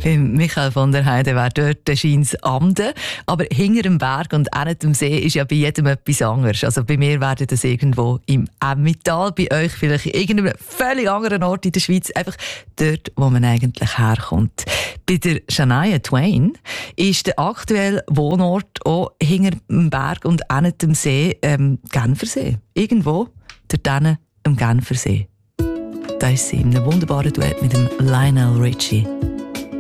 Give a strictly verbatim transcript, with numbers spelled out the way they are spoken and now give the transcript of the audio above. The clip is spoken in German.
Bei Michael von der Heide wäre dort scheint Amden. Aber hinter dem Berg und auch nicht dem See ist ja bei jedem etwas anderes. Also bei mir wäre das irgendwo im Emmental, bei euch vielleicht in irgendeinem völlig anderen Ort in der Schweiz, einfach dort, wo man eigentlich herkommt. Bei der Shania Twain ist der aktuelle Wohnort auch hinter dem Berg und auch nicht dem See, ähm, Genfersee. Irgendwo dort hinten am Genfersee. Da ist sie in einem wunderbaren Duett mit dem Lionel Richie.